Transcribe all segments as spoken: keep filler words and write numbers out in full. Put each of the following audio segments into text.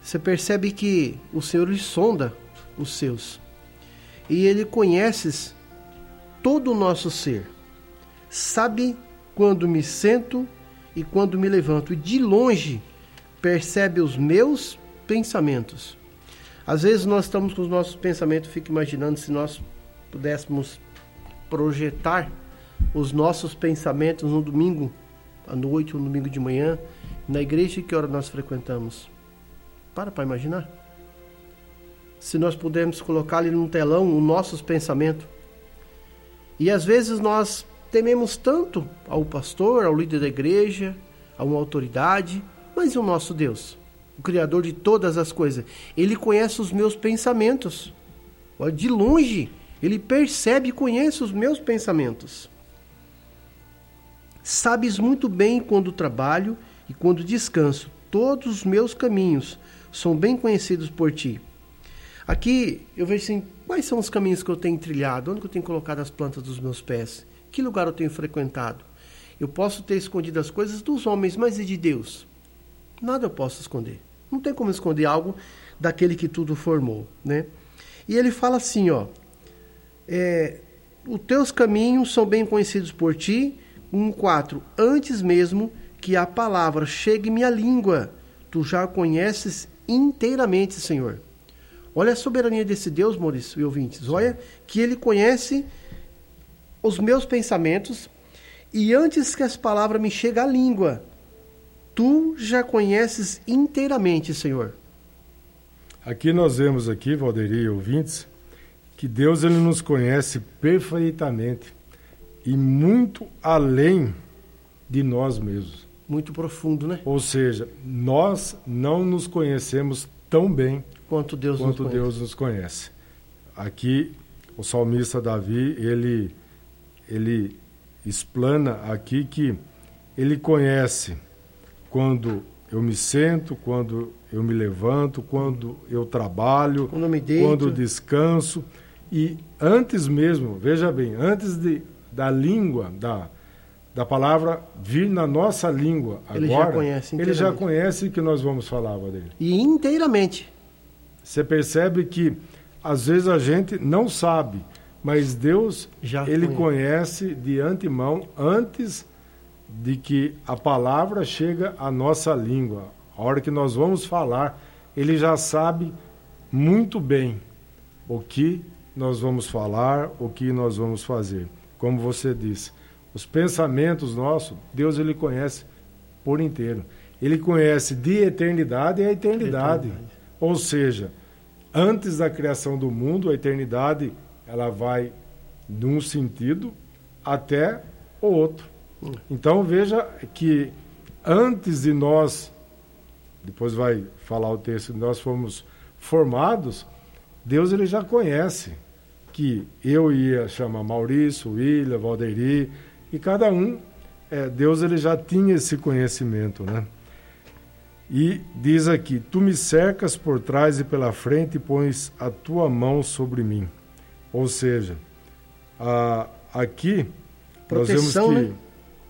Você percebe que o Senhor lhe sonda os seus. E Ele conhece todo o nosso ser. Sabe quando me sento e quando me levanto. E de longe percebe os meus pensamentos. Às vezes nós estamos com os nossos pensamentos, fico imaginando se nós pudéssemos projetar os nossos pensamentos no domingo à noite ou no domingo de manhã, na igreja que hora nós frequentamos. Para para imaginar. Se nós pudermos colocar ali num telão os nossos pensamentos. E às vezes nós tememos tanto ao pastor, ao líder da igreja, a uma autoridade, mas e o nosso Deus, o Criador de todas as coisas? Ele conhece os meus pensamentos. Olha, de longe, Ele percebe e conhece os meus pensamentos. Sabes muito bem quando trabalho e quando descanso. Todos os meus caminhos são bem conhecidos por Ti. Aqui eu vejo assim, quais são os caminhos que eu tenho trilhado? Onde que eu tenho colocado as plantas dos meus pés? Que lugar eu tenho frequentado? Eu posso ter escondido as coisas dos homens, mas e de Deus? Nada eu posso esconder. Não tem como esconder algo daquele que tudo formou, né? E ele fala assim, ó, é, os teus caminhos são bem conhecidos por Ti. um, quatro, antes mesmo que a palavra chegue-me à língua, Tu já a conheces inteiramente, Senhor. Olha a soberania desse Deus, Maurício e ouvintes. Olha que Ele conhece os meus pensamentos e antes que as palavras me cheguem à língua, Tu já conheces inteiramente, Senhor. Aqui nós vemos aqui, Valderi e ouvintes, que Deus ele nos conhece perfeitamente e muito além de nós mesmos. Muito profundo, né? Ou seja, nós não nos conhecemos tão bem quanto Deus, quanto nos, Deus conhece. nos conhece. Aqui, o salmista Davi, ele, ele explana aqui que ele conhece quando eu me sento, quando eu me levanto, quando eu trabalho, quando eu me deito, quando descanso. E antes mesmo, veja bem, antes de, da língua, da, da palavra vir na nossa língua agora, ele já conhece ele já conhece o que nós vamos falar dele. E inteiramente. Você percebe que às vezes a gente não sabe, mas Deus já ele conhece. conhece de antemão antes de que a palavra chega à nossa língua. A hora que nós vamos falar, ele já sabe muito bem o que nós vamos falar, o que nós vamos fazer. Como você disse, os pensamentos nossos, Deus ele conhece por inteiro. Ele conhece de eternidade a eternidade. eternidade. Ou seja, antes da criação do mundo, a eternidade ela vai de um sentido até o outro. Hum. Então veja que antes de nós, depois vai falar o texto, nós fomos formados, Deus ele já conhece que eu ia chamar Maurício, William, Valderi, e cada um, é, Deus ele já tinha esse conhecimento, né? E diz aqui, tu me cercas por trás e pela frente e pões a tua mão sobre mim. Ou seja, a, aqui proteção, nós vemos que né?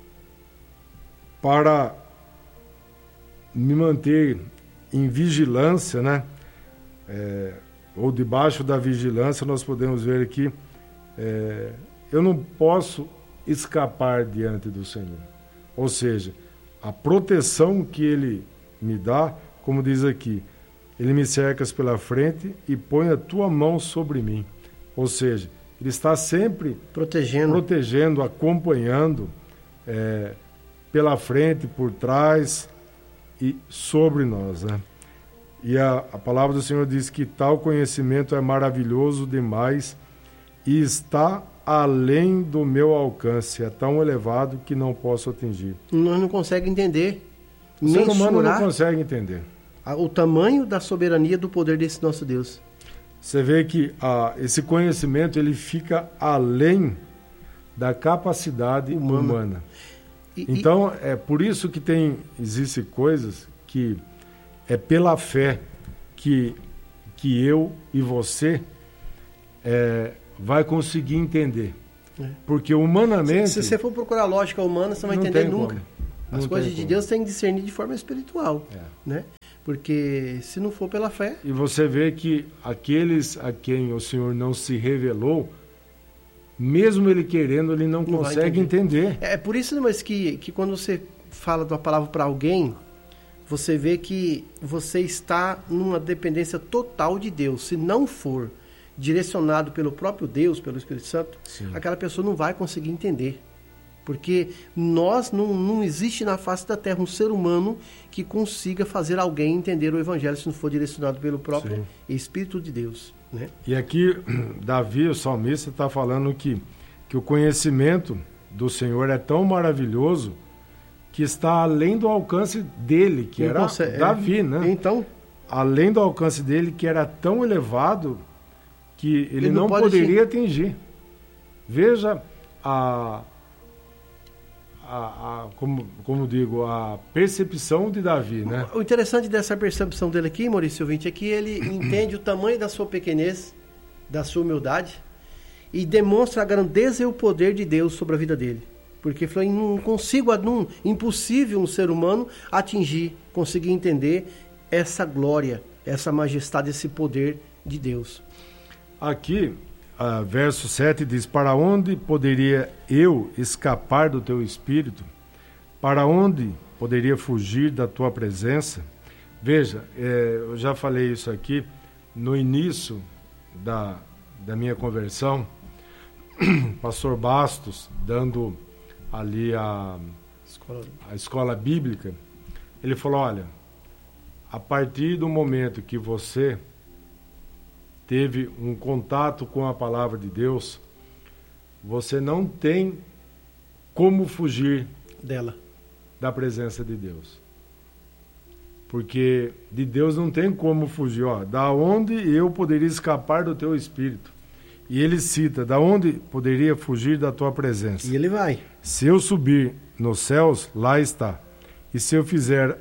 Para me manter em vigilância, né? É, ou debaixo da vigilância, nós podemos ver que é, eu não posso escapar diante do Senhor. Ou seja, a proteção que Ele me dá, como diz aqui, Ele me cercas pela frente e põe a tua mão sobre mim. Ou seja, Ele está sempre protegendo, protegendo acompanhando é, pela frente, por trás e sobre nós, né? E a, a palavra do Senhor diz que tal conhecimento é maravilhoso demais e está além do meu alcance, é tão elevado que não posso atingir. Nós não conseguimos entender. O ser humano não consegue entender o tamanho da soberania do poder desse nosso Deus. Você vê que ah, esse conhecimento ele fica além da capacidade humana. humana. E, então, e... é por isso que tem existem coisas que é pela fé que, que eu e você é, vai conseguir entender. É. Porque humanamente... Se, se você for procurar a lógica humana, você não vai entender nunca. As coisas de Deus tem que discernir de forma espiritual. É. Né? Porque se não for pela fé... E você vê que aqueles a quem o Senhor não se revelou, mesmo ele querendo, ele não, não consegue entender. entender. É por isso, mas que, que quando você fala da palavra para alguém, você vê que você está numa dependência total de Deus. Se não for direcionado pelo próprio Deus, pelo Espírito Santo, Sim. aquela pessoa não vai conseguir entender. Porque nós, não, não existe na face da terra um ser humano que consiga fazer alguém entender o Evangelho se não for direcionado pelo próprio Sim. Espírito de Deus. Né? E aqui, Davi, o salmista, está falando que, que o conhecimento do Senhor é tão maravilhoso que está além do alcance dele, que era então, Davi, né? Então, além do alcance dele, que era tão elevado que ele, ele não, não poderia atingir. Veja a... A, a, como, como digo, a percepção de Davi, né? O interessante dessa percepção dele aqui, Maurício Vinte, é que ele entende o tamanho da sua pequenez, da sua humildade, e demonstra a grandeza e o poder de Deus sobre a vida dele. Porque foi não consigo, não, impossível um ser humano atingir, conseguir entender essa glória, essa majestade, esse poder de Deus. Aqui, Uh, verso sete diz: para onde poderia eu escapar do teu espírito? Para onde poderia fugir da tua presença? Veja, é, eu já falei isso aqui no início da, da minha conversão. Pastor Bastos, dando ali a escola. a escola bíblica, ele falou: olha, a partir do momento que você teve um contato com a palavra de Deus, você não tem como fugir dela, da presença de Deus. Porque de Deus não tem como fugir. Ó, da onde eu poderia escapar do teu espírito? E ele cita: da onde poderia fugir da tua presença? E ele vai. Se eu subir nos céus, lá está. E se eu fizer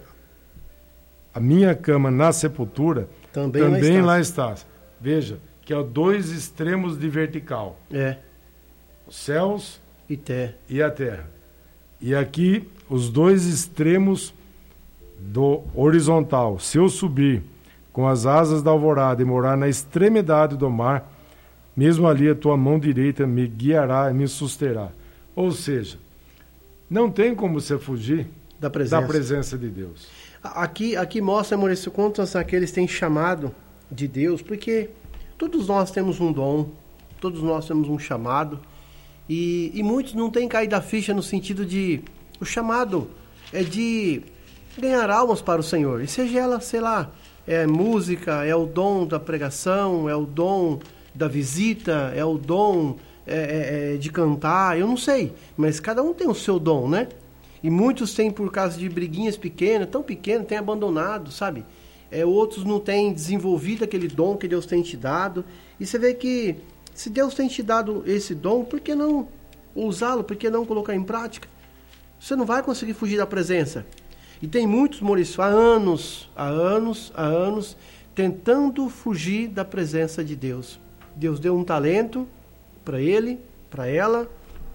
a minha cama na sepultura, também, também lá lá estás. Veja, que há dois extremos de vertical. É. Os céus e, terra. e a terra. E aqui, os dois extremos do horizontal. Se eu subir com as asas da alvorada e morar na extremidade do mar, mesmo ali a tua mão direita me guiará e me susterá. Ou seja, não tem como você fugir da presença, da presença de Deus. Aqui, aqui mostra, Maurício, quantos aqueles têm chamado de Deus, porque todos nós temos um dom, todos nós temos um chamado, e, e muitos não têm caído a ficha no sentido de, o chamado é de ganhar almas para o Senhor, e seja ela, sei lá, é música, é o dom da pregação, é o dom da visita, é o dom é, é, de cantar, eu não sei, mas cada um tem o seu dom, né? E muitos têm, por causa de briguinhas pequenas, tão pequenas, têm abandonado, sabe? É, outros não têm desenvolvido aquele dom que Deus tem te dado. E você vê que, se Deus tem te dado esse dom, por que não usá-lo? Por que não colocar em prática? Você não vai conseguir fugir da presença. E tem muitos, Maurício, há anos, há anos, há anos, tentando fugir da presença de Deus. Deus deu um talento para ele, para ela,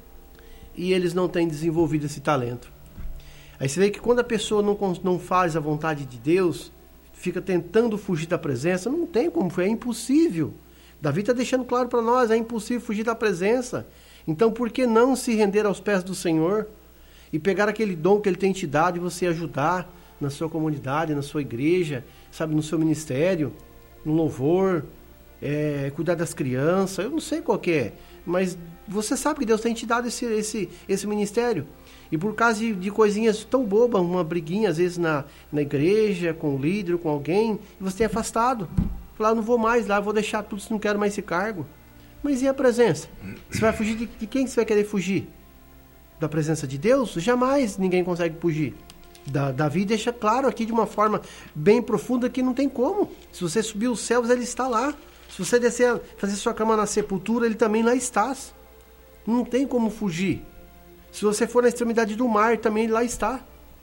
e eles não têm desenvolvido esse talento. Aí você vê que quando a pessoa não, não faz a vontade de Deus, fica tentando fugir da presença, não tem como, é impossível. Davi está deixando claro para nós, é impossível fugir da presença. Então, por que não se render aos pés do Senhor e pegar aquele dom que Ele tem te dado e você ajudar na sua comunidade, na sua igreja, sabe, no seu ministério, no louvor, é, cuidar das crianças, eu não sei qual que é, mas você sabe que Deus tem te dado esse, esse, esse ministério. E por causa de, de coisinhas tão bobas, uma briguinha às vezes na, na igreja, com o líder, com alguém, e você tem afastado. Falar, eu não vou mais lá, vou deixar tudo, se não quero mais esse cargo. Mas e a presença? Você vai fugir de, de quem você vai querer fugir? Da presença de Deus? Jamais ninguém consegue fugir. Da, Davi deixa claro aqui de uma forma bem profunda que não tem como. Se você subir os céus, Ele está lá. Se você descer, fazer sua cama na sepultura, Ele também lá está. Não tem como fugir. Se você for na extremidade do mar, também lá está.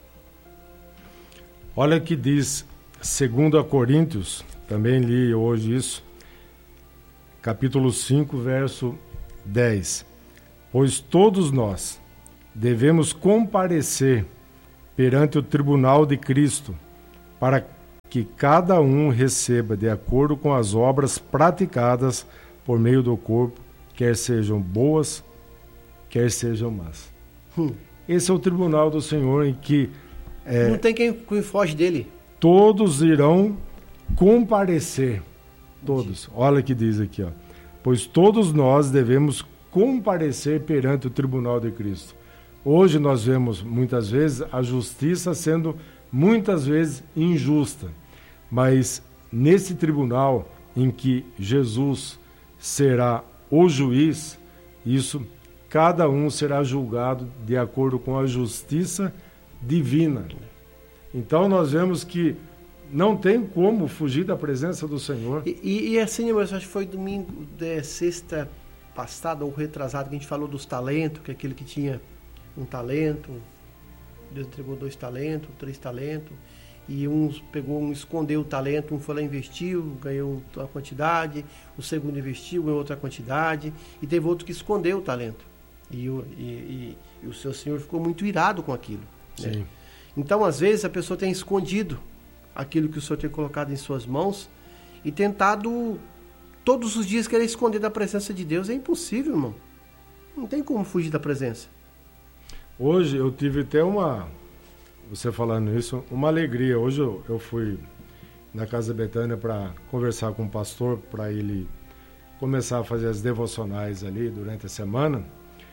Olha que diz dois Coríntios, também li hoje isso, capítulo cinco, verso dez. Pois todos nós devemos comparecer perante o tribunal de Cristo, para que cada um receba de acordo com as obras praticadas por meio do corpo, quer sejam boas, quer sejam más. Hum. Esse é o tribunal do Senhor em que é, não tem quem, quem foge dele. Todos irão comparecer. Todos. Olha o que diz aqui, ó. Pois todos nós devemos comparecer perante o tribunal de Cristo. Hoje nós vemos muitas vezes a justiça sendo muitas vezes injusta, mas nesse tribunal em que Jesus será o juiz, isso cada um será julgado de acordo com a justiça divina. Então nós vemos que não tem como fugir da presença do Senhor. E, e, e assim, eu acho que foi domingo, de sexta passada ou retrasado, que a gente falou dos talentos, que é aquele que tinha um talento, Deus entregou dois talentos, três talentos, e um pegou, um escondeu o talento, um foi lá, investiu, ganhou uma quantidade, o segundo investiu, ganhou outra quantidade, e teve outro que escondeu o talento. E o, e, e, e o seu senhor ficou muito irado com aquilo. Né? Sim. Então, às vezes, a pessoa tem escondido aquilo que o Senhor tem colocado em suas mãos e tentado todos os dias querer esconder da presença de Deus. É impossível, irmão. Não tem como fugir da presença. Hoje eu tive até uma, você falando isso, uma alegria. Hoje eu, eu fui na Casa Betânia para conversar com o pastor, para ele começar a fazer as devocionais ali durante a semana.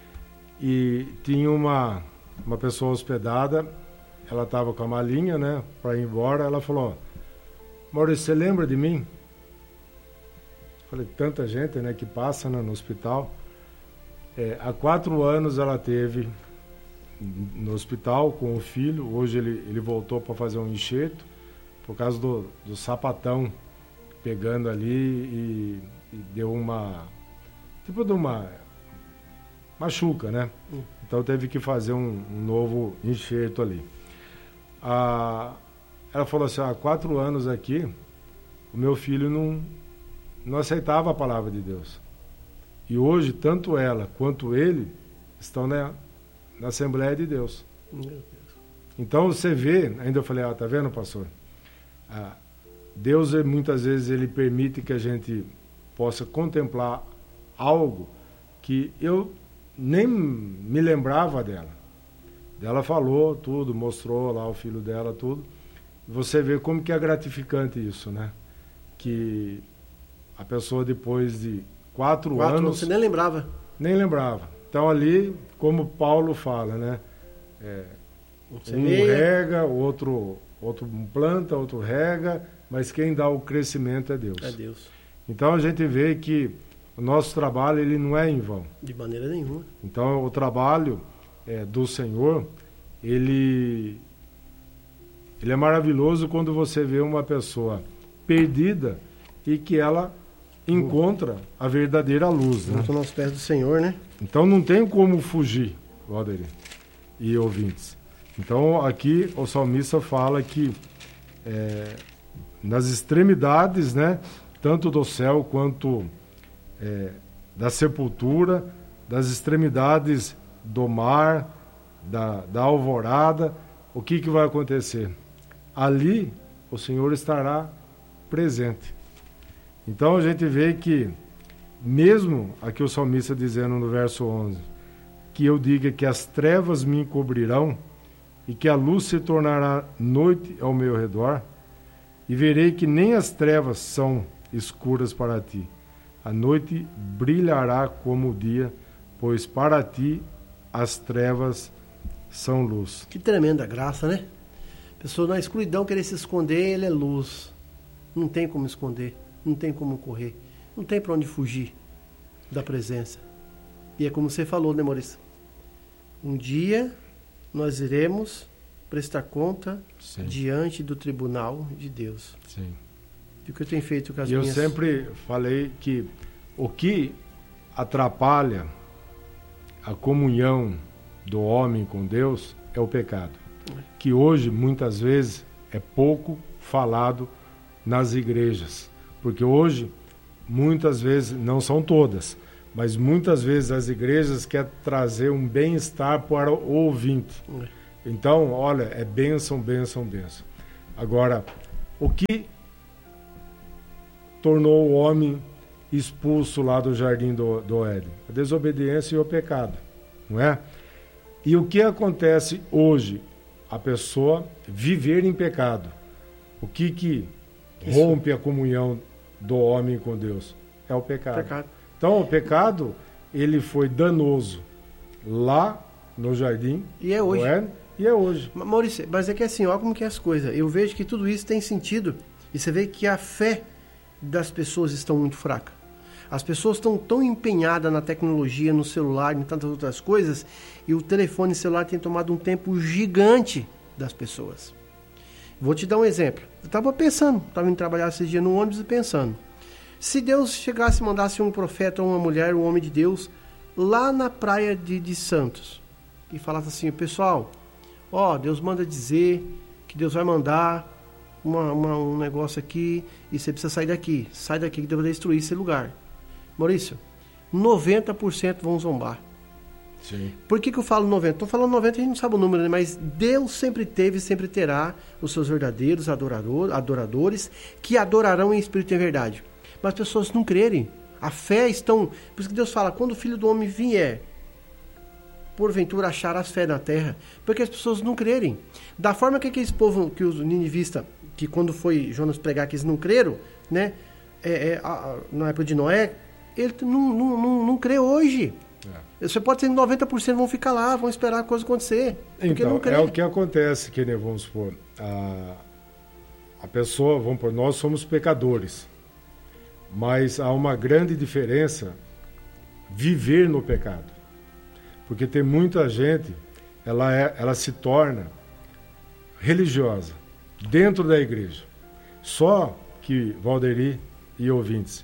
E tinha uma, uma pessoa hospedada. Ela estava com a malinha, né, para ir embora. Ela falou: Maurício, você lembra de mim? Falei, tanta gente, né, que passa, né, no hospital. É, há quatro anos ela teve no hospital com o filho. Hoje ele, ele voltou para fazer um enxerto por causa do, do sapatão pegando ali e, e deu uma, tipo de uma machuca, né? Hum. Então teve que fazer um, um novo enxerto ali. Ah, ela falou assim: há quatro anos aqui, o meu filho não, não aceitava a palavra de Deus. E hoje, tanto ela quanto ele estão na, na Assembleia de Deus. Meu Deus. Então você vê, ainda eu falei, ah, tá vendo, pastor? Ah, Deus, muitas vezes, ele permite que a gente possa contemplar algo que eu nem me lembrava dela. Ela falou tudo, mostrou lá o filho dela, tudo. Você vê como que é gratificante isso, né? Que a pessoa, depois de quatro, quatro anos... Você nem lembrava. Nem lembrava. Então ali, como Paulo fala, né? É, um rega, outro, outro planta, outro rega, mas quem dá o crescimento é Deus. É Deus. Então a gente vê que o nosso trabalho, ele não é em vão. De maneira nenhuma. Então o trabalho... É, do Senhor, ele, ele é maravilhoso quando você vê uma pessoa perdida e que ela encontra a verdadeira luz. Né? Estão aos pés do Senhor, né? Então não tem como fugir, Valdir e ouvintes. Então aqui o salmista fala que é, nas extremidades, né, tanto do céu quanto é, da sepultura, das extremidades do mar, da, da alvorada, o que, que vai acontecer? Ali o Senhor estará presente. Então a gente vê que, mesmo aqui o salmista dizendo no verso onze, que eu diga que as trevas me encobrirão e que a luz se tornará noite ao meu redor, e verei que nem as trevas são escuras para ti. A noite brilhará como o dia, pois para ti as trevas são luz. Que tremenda graça, né? A pessoa na escuridão querer se esconder, ele é luz. Não tem como esconder, não tem como correr, não tem para onde fugir da presença. E é como você falou, né, Maurício? Um dia nós iremos prestar conta, sim, diante do tribunal de Deus. Sim. E o que eu tenho feito com as e minhas... Eu sempre falei que o que atrapalha a comunhão do homem com Deus é o pecado, que hoje muitas vezes é pouco falado nas igrejas, porque hoje muitas vezes, não são todas, mas muitas vezes as igrejas querem trazer um bem-estar para o ouvinte. Então, olha, é bênção, bênção, bênção. Agora, o que tornou o homem expulso lá do jardim do, do Éden? A desobediência e o pecado, não é? E o que acontece hoje? A pessoa viver em pecado. O que que Isso. rompe a comunhão do homem com Deus? É o pecado. pecado. Então, o pecado, ele foi danoso lá no jardim. E é hoje. É? E é hoje. Maurício, mas é que assim, olha como que é as coisas. Eu vejo que tudo isso tem sentido. E você vê que a fé das pessoas está muito fraca. As pessoas estão tão empenhadas na tecnologia, no celular, em tantas outras coisas, e o telefone celular tem tomado um tempo gigante das pessoas. Vou te dar um exemplo. Eu estava pensando, estava indo trabalhar esses dias no ônibus e pensando. Se Deus chegasse e mandasse um profeta ou uma mulher, um homem de Deus, lá na praia de, de Santos, e falasse assim, pessoal, ó, Deus manda dizer que Deus vai mandar uma, uma, um negócio aqui e você precisa sair daqui. Sai daqui que Deus vai destruir esse lugar. Maurício, noventa por cento vão zombar. Sim. Por que que eu falo noventa? Estou falando noventa, a gente não sabe o número, né? Mas Deus sempre teve e sempre terá os seus verdadeiros adorador, adoradores que adorarão em espírito e em verdade. Mas as pessoas não crerem. A fé estão... Por isso que Deus fala, quando o Filho do Homem vier, porventura achar as fé na terra, porque as pessoas não crerem. Da forma que aqueles povos, que os ninivistas, que quando foi Jonas pregar, que eles não creram, né? É, é, a, a, na época de Noé, ele não, não, não, não crê hoje. É. Você pode ter noventa por cento vão ficar lá, vão esperar a coisa acontecer. Então, não crê. É o que acontece, que nem vamos supor, a, a pessoa, vamos por nós somos pecadores, mas há uma grande diferença viver no pecado. Porque tem muita gente, ela, é, ela se torna religiosa dentro da igreja. Só que, Valderi e ouvintes,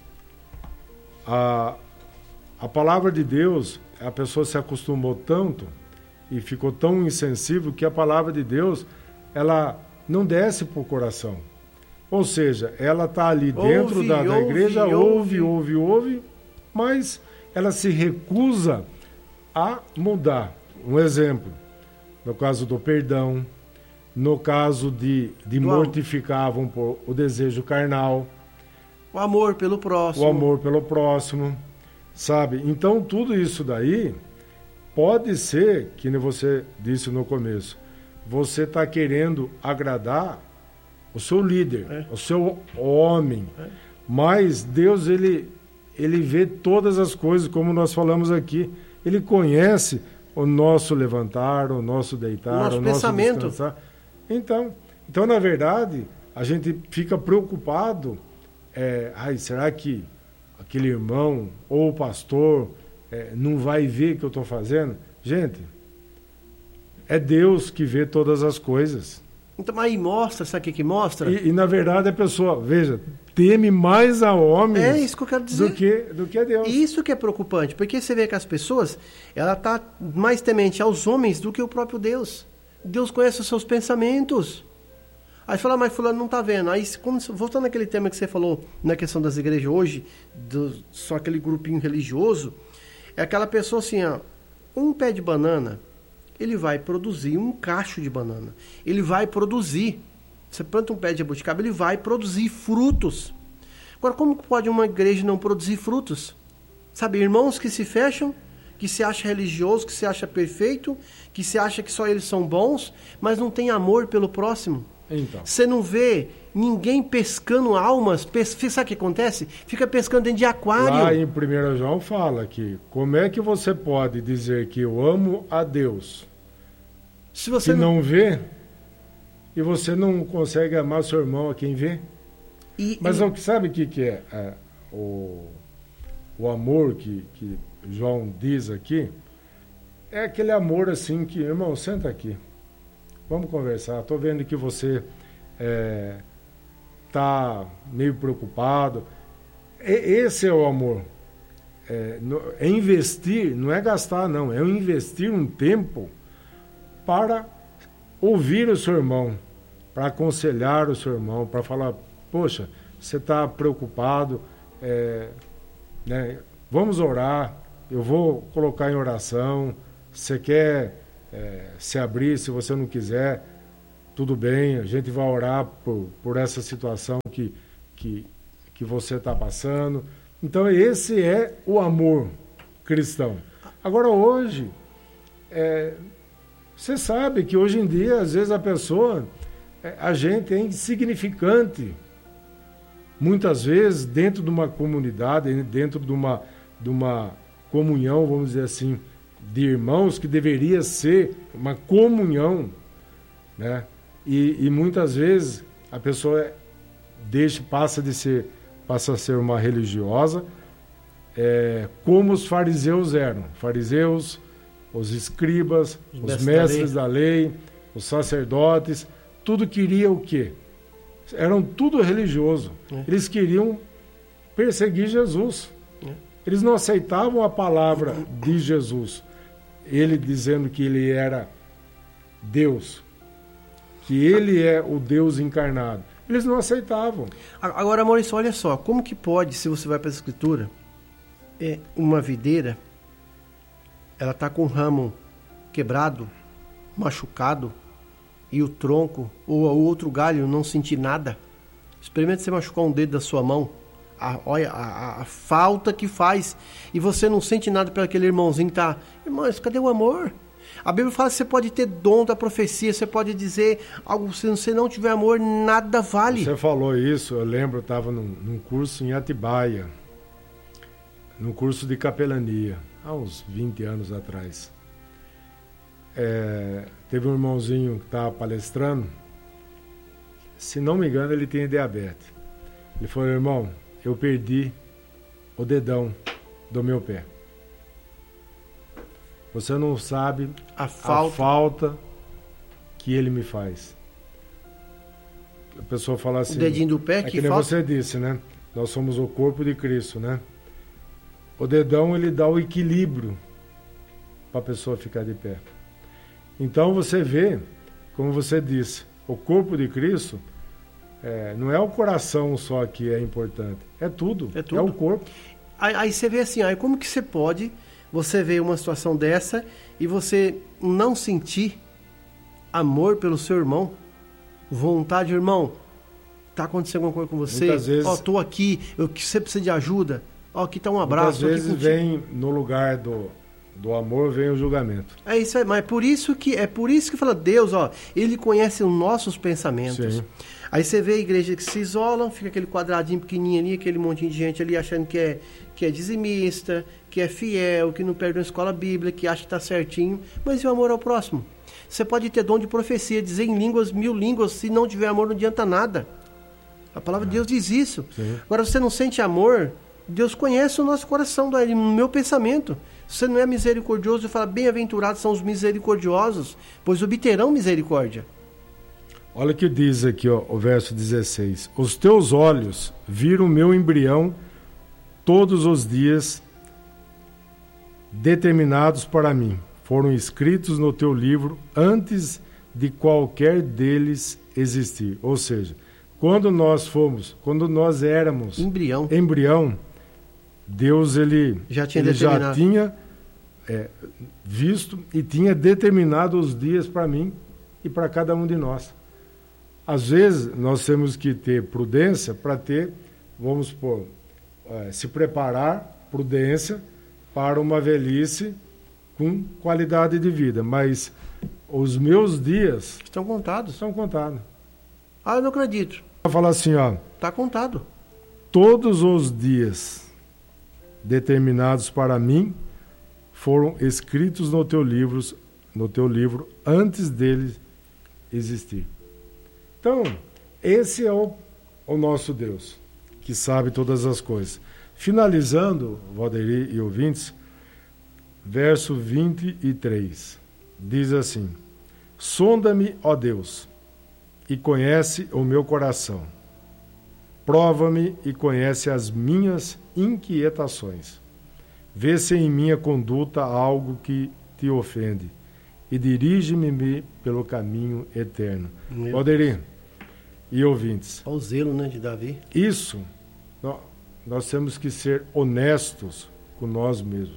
a, a palavra de Deus, a pessoa se acostumou tanto e ficou tão insensível que a palavra de Deus, ela não desce para o coração. Ou seja, ela está ali dentro ouve, da, da ouve, igreja, ouve, ouve, ouve, ouve, mas ela se recusa a mudar. Um exemplo, no caso do perdão, no caso de, de mortificar, vamos pôr, o desejo carnal. O amor pelo próximo. O amor pelo próximo, sabe? Então, tudo isso daí pode ser, que nem você disse no começo, você está querendo agradar o seu líder, é. o seu homem. É. Mas Deus, ele, ele vê todas as coisas, como nós falamos aqui. Ele conhece o nosso levantar, o nosso deitar, o nosso, o nosso pensamento. Descansar. Então, então, na verdade, a gente fica preocupado. É, ai, será que aquele irmão ou o pastor é, não vai ver o que eu estou fazendo? Gente, é Deus que vê todas as coisas. Então, aí mostra, sabe o que, que mostra? E, e, na verdade, a pessoa, veja, teme mais a homens é isso que eu quero dizer. Do, que, do que a Deus. Isso que é preocupante, porque você vê que as pessoas, ela está mais temente aos homens do que o próprio Deus. Deus conhece os seus pensamentos. Aí fala, mas fulano não está vendo. Aí, como, voltando àquele tema que você falou na questão das igrejas hoje, do, só aquele grupinho religioso, é aquela pessoa assim, ó, um pé de banana, ele vai produzir um cacho de banana. Ele vai produzir. Você planta um pé de jabuticaba, ele vai produzir frutos. Agora, como pode uma igreja não produzir frutos? Sabe, irmãos que se fecham, que se acha religioso, que se acha perfeito, que se acha que só eles são bons, mas não tem amor pelo próximo. Então. Você não vê ninguém pescando almas. Pes... Sabe o que acontece? Fica pescando dentro de aquário. Lá em primeiro João fala que como é que você pode dizer que eu amo a Deus se você que não... não vê e você não consegue amar seu irmão a quem vê? E, Mas e... o que sabe o que, que é, é o, o amor que, que João diz aqui? É aquele amor assim que, irmão, senta aqui. Vamos conversar. Estou vendo que você está é, meio preocupado. E, esse é o amor. É, no, é investir, não é gastar, não. É investir um tempo para ouvir o seu irmão, para aconselhar o seu irmão, para falar, poxa, você está preocupado, é, né, vamos orar, eu vou colocar em oração, você quer... É, se abrir, se você não quiser. tudo bem, a gente vai orar por, por essa situação que, que, que você está passando. Então, esse é o amor cristão. Agora, hoje, é, você sabe que hoje em dia, às vezes, a pessoa, é, a gente é insignificante. Muitas vezes, dentro de uma comunidade, dentro de uma, de uma comunhão, vamos dizer assim, de irmãos, que deveria ser uma comunhão, né? E, e muitas vezes a pessoa deixa, passa, de ser, passa a ser uma religiosa, é, como os fariseus eram. Fariseus, os escribas, os, os mestres da lei. da lei, os sacerdotes, tudo queria o quê? Eram tudo religioso. É. Eles queriam perseguir Jesus. É. Eles não aceitavam a palavra de Jesus. Ele dizendo que ele era Deus, que ele é o Deus encarnado. Eles não aceitavam. Agora, Maurício, olha só, como que pode, se você vai para a Escritura, é uma videira, ela está com o ramo quebrado, machucado, e o tronco ou o outro galho não sentir nada? Experimente você machucar um dedo da sua mão, a, olha a, a, a falta que faz, e você não sente nada para aquele irmãozinho que está... Irmãos, cadê o amor? A Bíblia fala que você pode ter dom da profecia, você pode dizer algo, se você não tiver amor, nada vale. Você falou isso, eu lembro, eu estava num, num curso em Atibaia, num curso de capelania, há uns vinte anos atrás. É, teve um irmãozinho que estava palestrando, se não me engano ele tinha diabetes. Ele falou: irmão, eu perdi o dedão do meu pé. Você não sabe a falta, a falta que ele me faz. A pessoa fala assim... O dedinho do pé é que, que nem falta... você disse, né? Nós somos o corpo de Cristo, né? O dedão, ele dá o equilíbrio para a pessoa ficar de pé. Então você vê, como você disse, o corpo de Cristo, é, não é o coração só que é importante. É tudo. É, tudo. É o corpo. Aí, aí você vê assim, aí como que você pode... Você vê uma situação dessa e você não sentir amor pelo seu irmão, vontade, irmão, tá acontecendo alguma coisa com você? Muitas vezes... Ó, tô aqui, eu, você precisa de ajuda. Ó, aqui tá um abraço. Muitas vezes vem no lugar do, do amor, vem o julgamento. É isso aí, mas é por isso que, é por isso que fala, Deus, ó, Ele conhece os nossos pensamentos. Sim. Aí você vê a igreja que se isola, fica aquele quadradinho pequenininho ali, aquele montinho de gente ali achando que é, que é dizimista, que é fiel, que não perde uma escola bíblica, que acha que está certinho. Mas e o amor ao próximo? Você pode ter dom de profecia, dizer em línguas, mil línguas, se não tiver amor não adianta nada. A palavra de Deus diz isso. Sim. Agora, você não sente amor, Deus conhece o nosso coração, no meu pensamento. Se você não é misericordioso, eu falo, bem-aventurados são os misericordiosos, pois obterão misericórdia. Olha o que diz aqui, ó, o verso dezesseis. Os teus olhos viram o meu embrião todos os dias determinados para mim. Foram escritos no teu livro antes de qualquer deles existir. Ou seja, quando nós fomos, quando nós éramos embrião, embrião Deus ele já tinha, ele já tinha é, visto e tinha determinado os dias para mim e para cada um de nós. Às vezes, nós temos que ter prudência para ter, vamos supor, é, se preparar, prudência, para uma velhice com qualidade de vida. Mas os meus dias... Estão contados. Estão contados. Ah, eu não acredito. Vou falar assim, ó... Está contado. Todos os dias determinados para mim foram escritos no teu livro, no teu livro antes dele existir. Então, esse é o, o nosso Deus, que sabe todas as coisas. Finalizando, Valderi e ouvintes, verso vinte e três, diz assim: sonda-me, ó Deus, e conhece o meu coração. Prova-me e conhece as minhas inquietações. Vê se em minha conduta há algo que te ofende, e dirige-me pelo caminho eterno. Valderi e ouvintes. Olha o zelo, né, de Davi. Isso, nós, nós temos que ser honestos com nós mesmos.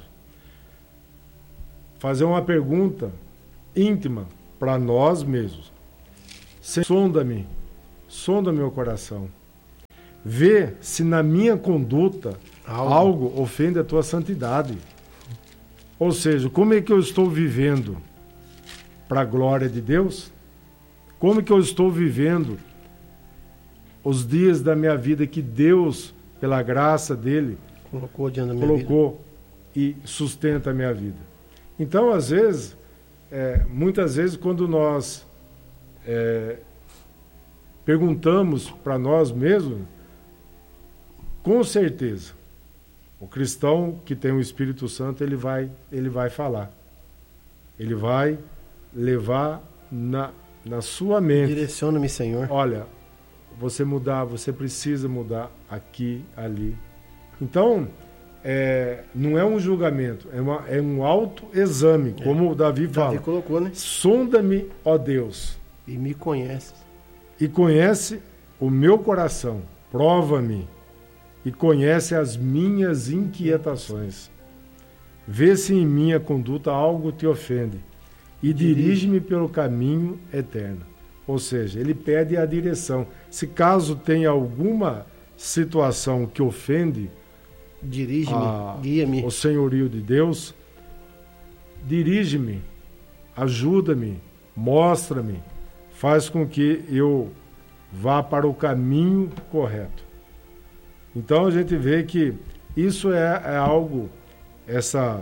Fazer uma pergunta íntima para nós mesmos. sonda-me, sonda meu coração. Vê se na minha conduta algo. algo ofende a tua santidade. Ou seja, como é que eu estou vivendo para a glória de Deus? Como é que eu estou vivendo os dias da minha vida que Deus, pela graça dele, colocou, diante da minha colocou vida. E sustenta a minha vida? Então, às vezes, é, muitas vezes, quando nós é, perguntamos para nós mesmos, com certeza, o cristão que tem o Espírito Santo, ele vai, ele vai falar. Ele vai levar na, na sua mente. Direciona-me, Senhor. Olha, você mudar, você precisa mudar aqui, ali. Então, é, não é um julgamento, é, uma, é um autoexame, é. como o Davi fala. Davi colocou, né? Sonda-me, ó Deus. E me conhece. E conhece o meu coração. Prova-me. E conhece as minhas inquietações. Vê se em minha conduta algo te ofende. E dirige-me pelo caminho eterno. Ou seja, ele pede a direção. Se caso tenha alguma situação que ofende dirige-me, guia-me. O senhorio de Deus, dirige-me, ajuda-me, mostra-me, faz com que eu vá para o caminho correto. Então a gente vê que isso é, é algo, essa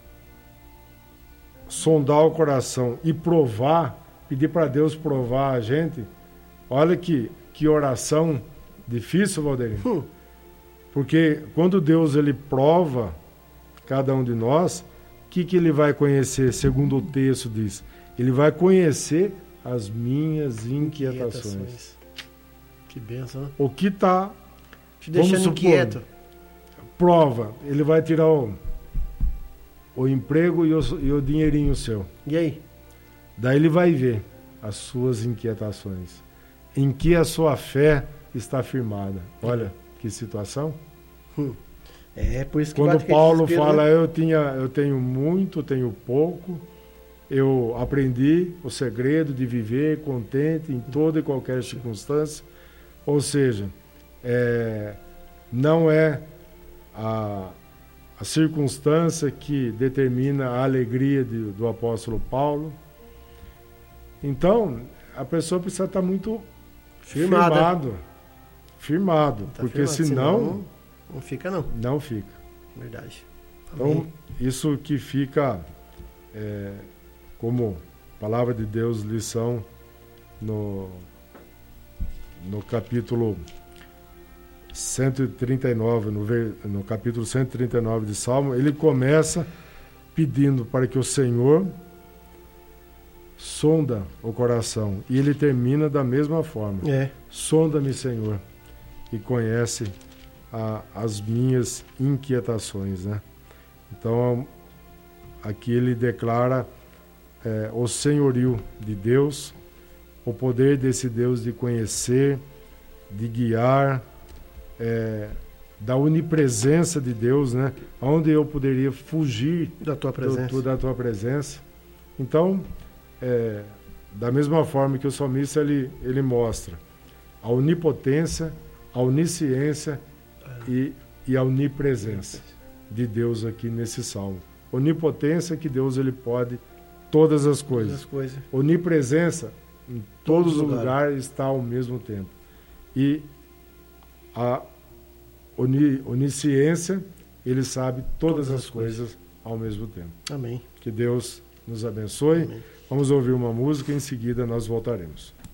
sondar o coração e provar, pedir para Deus provar a gente. Olha que, que oração difícil, Valderinho. Hum. Porque quando Deus ele prova cada um de nós, o que, que ele vai conhecer, segundo o texto diz? Ele vai conhecer as minhas inquietações. inquietações. Que bênção, né? O que está te deixando supor, inquieto. Prova, ele vai tirar o, o emprego e o, e o dinheirinho seu. E aí? Daí ele vai ver as suas inquietações. Em que a sua fé está firmada. Olha, que situação. Hum. É por isso que quando bate Paulo que fala, né? eu, tinha, eu tenho muito, tenho pouco, eu aprendi o segredo de viver contente em toda e qualquer circunstância. Ou seja, é, não é a, a circunstância que determina a alegria de, do apóstolo Paulo. Então, a pessoa precisa estar muito Firmada. firmado. Firmado, tá porque firmado, senão, senão não fica não. Não fica. Verdade. Então, Amém. isso que fica é, como palavra de Deus, lição no, no capítulo cento e trinta e nove, no, no capítulo cento e trinta e nove de Salmo, ele começa pedindo para que o Senhor sonda o coração. E ele termina da mesma forma. É. Sonda-me, Senhor, e conhece a, as minhas inquietações, né? Então, aqui ele declara é, o senhorio de Deus, o poder desse Deus de conhecer, de guiar, é, da onipresença de Deus, né? Onde eu poderia fugir da tua presença. Do, da tua presença. Então, é, da mesma forma que o salmista ele, ele mostra a onipotência, a onisciência e, e a onipresença de Deus aqui nesse salmo. Onipotência, que Deus ele pode todas as coisas. Todas as coisas. Onipresença, em todos, todos os lugares lugar. está ao mesmo tempo. E a oni, onisciência, ele sabe todas, todas as, as coisas, coisas ao mesmo tempo. Amém. Que Deus nos abençoe. Amém. Vamos ouvir uma música e em seguida nós voltaremos.